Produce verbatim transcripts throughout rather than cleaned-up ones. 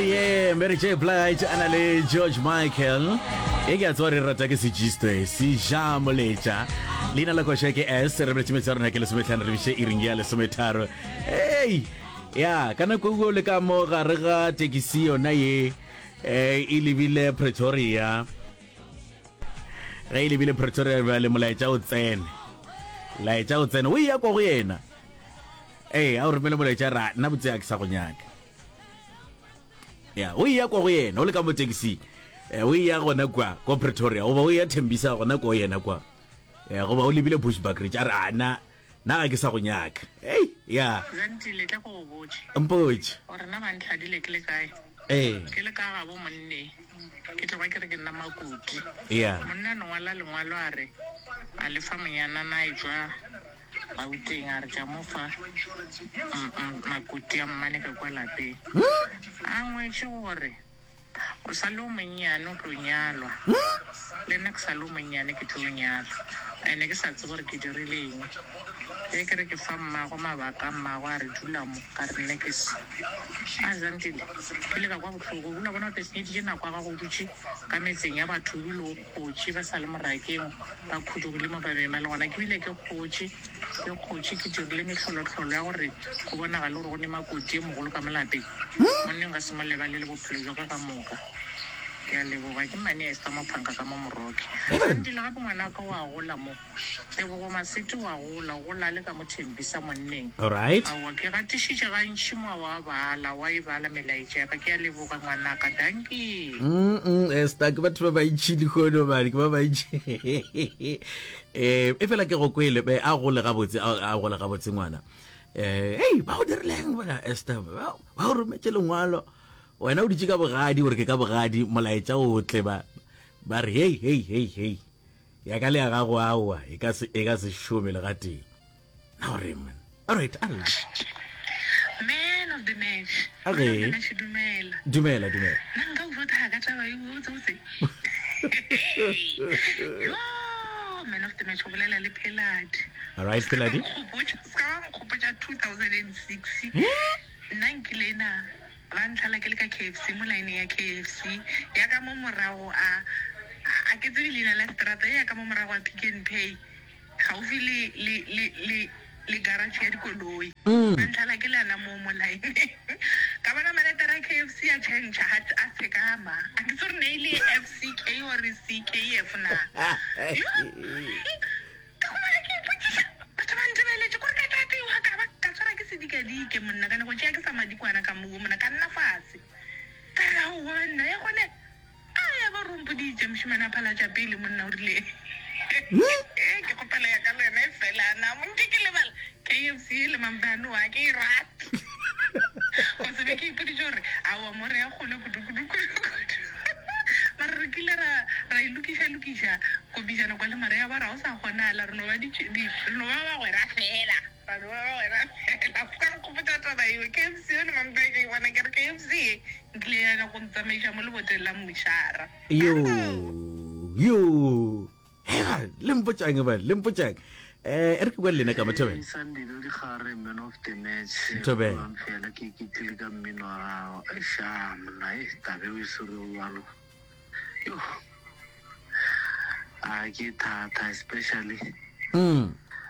yeah, Mary J. Blige, Anale, George Michael. E ke a tswa re rata ke sejistwe si jamoletša leina la koša ke s re bretšime tsa rona ke lesometlhano re biše e ring ya lesometharo. Hey ya ka nako go le ka mo gare ga tekisi yona ye eh e lebile Pretoria re e lebile Pretoria ba le molaetša o tsene laetša o tsene o ya go go yena eh a o re mele molaetša ra nna botse a ke sa go nyaka ya o ya go go yena o le ka mo tekisi o ya gona kwa ko Pretoria o ba o ya Thembisa gona ko yena kwa ya go ba o lebile Bushbuckridge a ra na na ke sa go nyaka hey ya zantile tla go botse mpoche ore na ba ntlhadile ke le kae eh ke le ka ga bo monne ke tla ba ke re ke nna makuti ya monna no wala lengwalo a re a le fa monyana na ijwa ba uteng a re tja mofa makuti a mmane ka kwa lapeng a ngwe tše gore o sa lo monyane o tlo nyalwa le nna ke sa lo monyane ke tlo nyalwa ene ke sa tse gore ke dirileng e ke re ke fa mmago mabaka mmago a re dula mo ka re nne ke se a zantile ke le ka kwa botlhoko bula bona pesenyeditše nako ga go dutše ka metseng ya batho bile o kgotše ba sa le morakeng ba khudugile mo babema le gona ke bile ke kgotše ke kgotše ke dirile metlholotlholo ya gore go bonagale gore go ne makoti e mogolo ka molapeng monneng ga se mo lebale le bophelo jwa ka ka moka ke a leboga ke mane esta mophanka ka mo moroke dile gape ngwana ka wa gola mo lebogo masete wa gola gola le ka mo Thembisa monneng alright awa ke gatišitše gantši moa wa bala wa e bala melaetša ka ke a leboga ngwana ka danki mm esta ke batho ba ba itšhile gono ba ke ba ba itše eh e fela ke go kwele be a go le gabotse a go le gabotse ngwana eh hey ba o dirileng bona esta ba o rometse lengwalo wena o ditse ka bogadi gore ke ka bogadi molaetša o tle ba ba re hey hey hey hey ya ka le ya gago awa e ka se e ka se shome le ga teng now man alright alright man of the match okay dumela dumela dumela nanga o vota ga taba e botse botse yo man of the match o bolela le Peladi alright Peladi ska go potsa two thousand six nankilena ba nthala ke le ka K F C mo line ya K F C ya ka mo morago a a ke tsebe lena la strata ya ka mo morago a Pick n Pay gaufi le le le le le garage ya dikoloi ba nthala ke lana mo mo line ka bana manetara K F C ya change ha a se kama a ke tsore ne ile F C K or C K F na ka go mara ke potsa ba tsama ntebele ke gore ka tate wa ka ba ka tsara ke sedika dike monna kana go tšea ke sa madikwana ka mo monna ka nna fase ka ra o bona ya gone a ya ba rompoditše moshimana phala tša pele monna o rile eh ke kopela ya ka lena e fela na mo ntse ke lebala K F C le mambano wa ke rat go se be ke ipoditše gore awa more ya gole kudukudukudu mara re kile ra ra ilukisha lukisha go bijana kwa le mara ya ba ra o sa gonala re no ba di re no ba ba go ra fela ba no ba go ra fela ka go potsa taba iwe K F C le mamba ke bona ke K F C nkile ya ka go ntsamaiša mo le botela mošara yo yo hega lempotsang ba lempotsang eh e re ke kwa lena ka Mthobela Sandile di gare man of the match Mthobela fela ke ke tlile ka mmino wa a sha mna e tabe o isoro walo yo a ke thata especially mm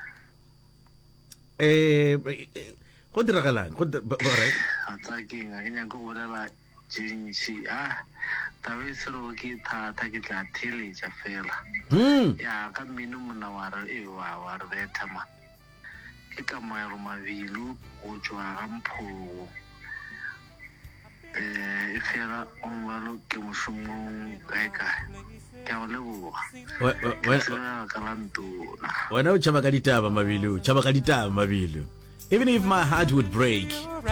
eh go diragalang go right a tsa ke nga ke nyaka go bolela jinchi ah tabe isoro ke thata ke tla theletša fela mm ya ka mmino mona wa re e wa wa re betha man ke ka moero mabilu go tswa ga Mphogo eh e fela on walo ke mošomong kae kae ke a go leboga wena o tšhaba ka ditaba mabilo o tšhaba ka ditaba mabilo even if my heart would break